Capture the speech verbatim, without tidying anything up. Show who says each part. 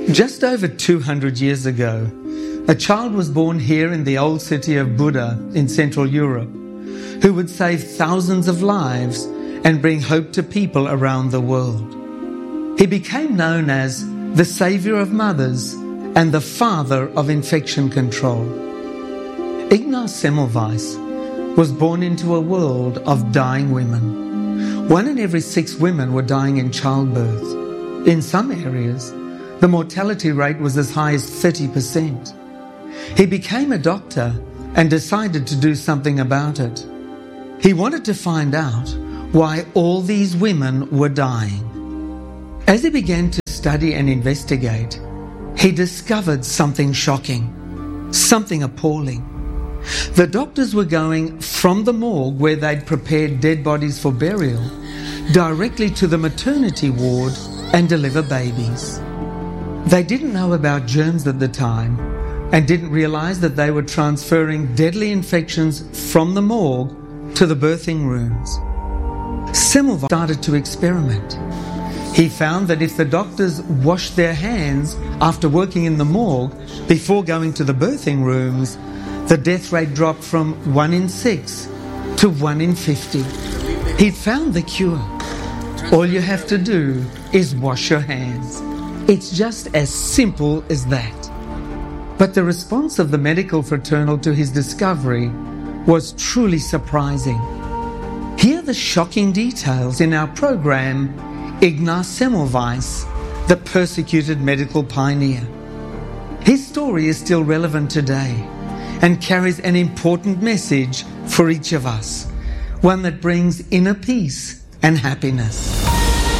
Speaker 1: Just over two hundred years ago, a child was born here in the old city of Buda in Central Europe, who would save thousands of lives and bring hope to people around the world. He became known as the Saviour of Mothers and the Father of Infection Control. Ignaz Semmelweis was born into a world of dying women. One in every six women were dying in childbirth. In some areas, the mortality rate was as high as thirty percent. He became a doctor and decided to do something about it. He wanted to find out why all these women were dying. As he began to study and investigate, he discovered something shocking, something appalling. The doctors were going from the morgue where they'd prepared dead bodies for burial directly to the maternity ward and deliver babies. They didn't know about germs at the time and didn't realize that they were transferring deadly infections from the morgue to the birthing rooms. Semmelweis started to experiment. He found that if the doctors washed their hands after working in the morgue before going to the birthing rooms, the death rate dropped from one in six to one in fifty. He'd found the cure. All you have to do is wash your hands. It's just as simple as that. But the response of the medical fraternal to his discovery was truly surprising. Hear the shocking details in our program, Ignaz Semmelweis, the persecuted medical pioneer. His story is still relevant today and carries an important message for each of us, one that brings inner peace and happiness.